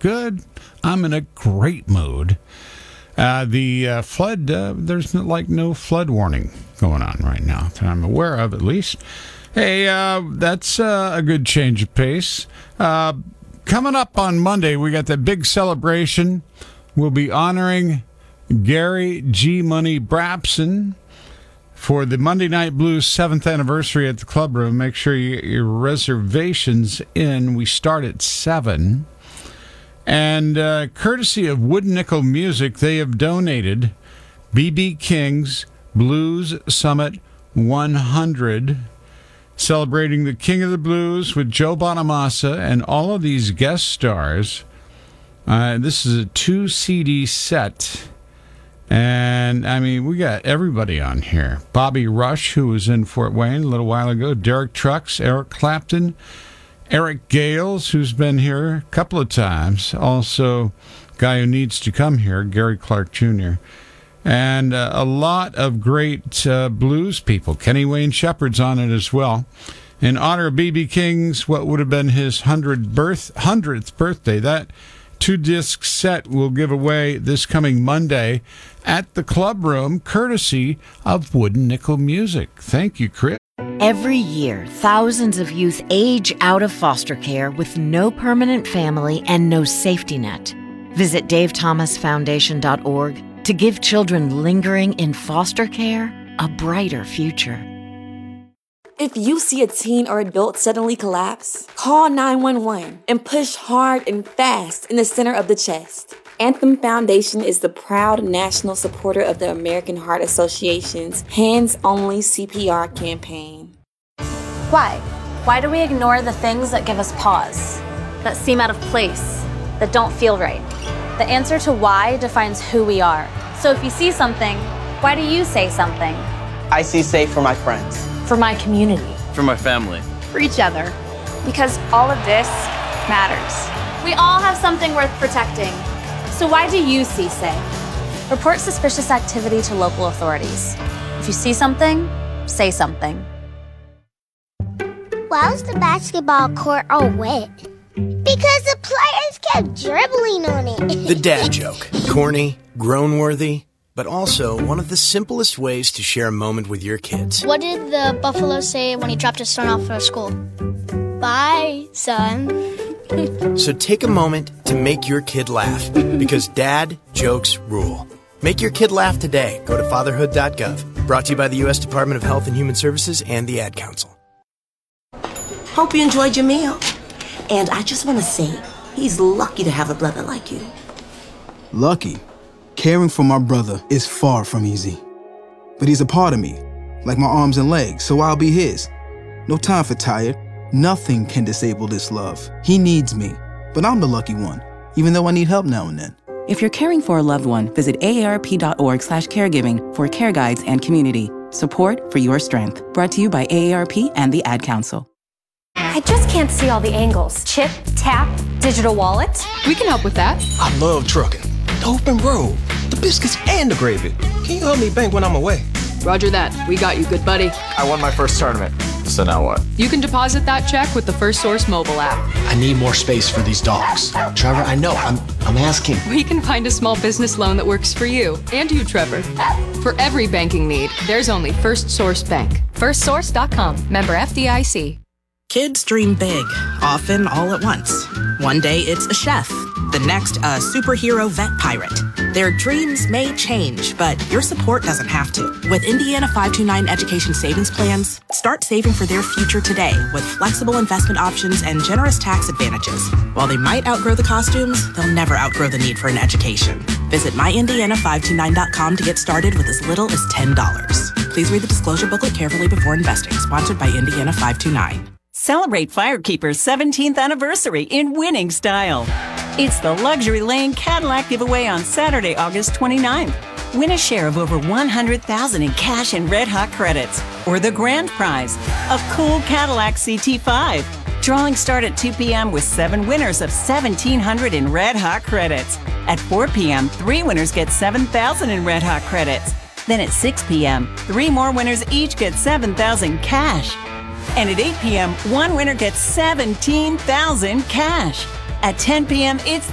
good. I'm in a great mood. The flood, there's no flood warning going on right now that I'm aware of, at least. Hey, that's a good change of pace. Coming up on Monday, we got that big celebration. We'll be honoring Gary G. Money Brabson for the Monday Night Blues 7th anniversary at the Club Room. Make sure you get your reservations in. We start at 7. And courtesy of Wood Nickel Music, they have donated B.B. King's Blues Summit 100, celebrating the King of the Blues with Joe Bonamassa and all of these guest stars. This is a 2-CD set. And, I mean, we got everybody on here. Bobby Rush, who was in Fort Wayne a little while ago. Derek Trucks, Eric Clapton, Eric Gales, who's been here a couple of times. Also, guy who needs to come here, Gary Clark Jr. And a lot of great blues people. Kenny Wayne Shepherd's on it as well. In honor of B.B. King's, what would have been his 100th birthday, that 2-disc set will give away this coming Monday at the Club Room, courtesy of Wooden Nickel Music. Thank you, Chris. Every year, thousands of youth age out of foster care with no permanent family and no safety net. Visit davethomasfoundation.org to give children lingering in foster care a brighter future. If you see a teen or adult suddenly collapse, call 911 and push hard and fast in the center of the chest. Anthem Foundation is the proud national supporter of the American Heart Association's Hands Only CPR campaign. Why? Why do we ignore the things that give us pause, that seem out of place, that don't feel right? The answer to why defines who we are. So if you see something, why do you say something? I see safe for my friends. For my community. For my family. For each other. Because all of this matters. We all have something worth protecting. So why do you see safe? Report suspicious activity to local authorities. If you see something, say something. Why was the basketball court all wet? Because the players kept dribbling on it. The dad joke. Corny, groan-worthy, but also one of the simplest ways to share a moment with your kids. What did the buffalo say when he dropped his son off for school? Bye, son. So take a moment to make your kid laugh, because dad jokes rule. Make your kid laugh today. Go to fatherhood.gov. Brought to you by the U.S. Department of Health and Human Services and the Ad Council. Hope you enjoyed your meal. And I just want to say, he's lucky to have a brother like you. Lucky? Caring for my brother is far from easy. But he's a part of me, like my arms and legs, so I'll be his. No time for tired. Nothing can disable this love. He needs me, but I'm the lucky one, even though I need help now and then. If you're caring for a loved one, visit aarp.org/caregiving for care guides and community. Support for your strength. Brought to you by AARP and the Ad Council. I just can't see all the angles. Chip, tap, digital wallet. We can help with that. I love trucking. The open road, the biscuits, and the gravy. Can you help me bank when I'm away? Roger that. We got you, good buddy. I won my first tournament. So now what? You can deposit that check with the First Source mobile app. I need more space for these dogs. Trevor, I know. I'm asking. We can find a small business loan that works for you and you, Trevor. For every banking need, there's only First Source Bank. FirstSource.com. Member FDIC. Kids dream big, often all at once. One day it's a chef, the next a superhero vet pirate. Their dreams may change, but your support doesn't have to. With Indiana 529 Education Savings Plans, start saving for their future today with flexible investment options and generous tax advantages. While they might outgrow the costumes, they'll never outgrow the need for an education. Visit myindiana529.com to get started with as little as $10. Please read the disclosure booklet carefully before investing. Sponsored by Indiana 529. Celebrate Firekeeper's 17th anniversary in winning style. It's the Luxury Lane Cadillac giveaway on Saturday, August 29th. Win a share of over $100,000 in cash and Red Hot credits, or the grand prize, a cool Cadillac CT5. Drawings start at 2 p.m. with 7 winners of $1,700 in Red Hot credits. At 4 p.m., 3 winners get $7,000 in Red Hot credits. Then at 6 p.m., 3 more winners each get $7,000 cash. And at 8 p.m., 1 winner gets $17,000 cash. At 10 p.m., it's